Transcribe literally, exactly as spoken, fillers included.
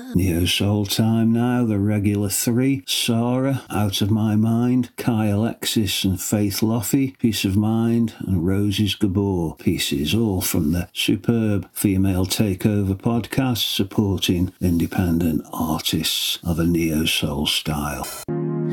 Neo Soul time now, the regular three: Sarah, Out of My Mind; Kai Alexis and Faith Loffy, Peace of Mind; and Roses Gabor, Pieces, all from the superb Female Takeover podcast supporting independent artists of a Neo Soul style.